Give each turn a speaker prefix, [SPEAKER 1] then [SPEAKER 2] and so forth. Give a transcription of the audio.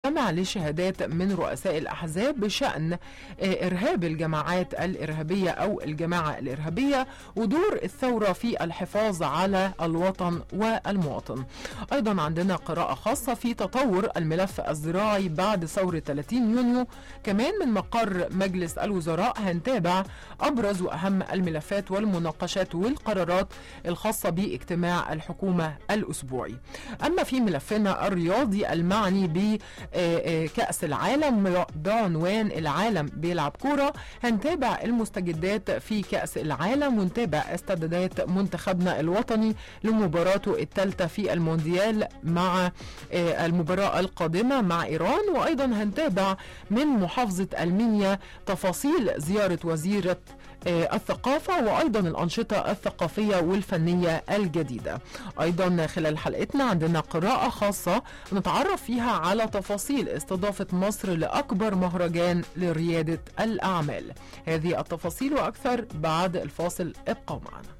[SPEAKER 1] نستمع لشهادات من رؤساء الأحزاب بشأن إرهاب الجماعات الإرهابية أو الجماعة الإرهابية ودور الثورة في الحفاظ على الوطن والمواطن. أيضا عندنا قراءة خاصة في تطور الملف الزراعي بعد ثورة 30 يونيو. كمان من مقر مجلس الوزراء هنتابع أبرز وأهم الملفات والمناقشات والقرارات الخاصة باجتماع الحكومة الأسبوعي. أما في ملفنا الرياضي المعني بكأس العالم بعنوان العالم بيلعب كورة، هنتابع المستجدات في كأس العالم ونتابع استعدادات منتخبنا الوطني لمباراته الثالثة في المونديال مع المباراة القادمة مع إيران. وأيضا هنتابع من محافظة المنيا تفاصيل زيارة وزيرة الثقافة وأيضا الأنشطة الثقافية والفنية الجديدة. أيضا خلال حلقتنا عندنا قراءة خاصة نتعرف فيها على تفاصيل استضافة مصر لأكبر مهرجان لريادة الأعمال. هذه التفاصيل وأكثر بعد الفاصل، ابقوا معنا.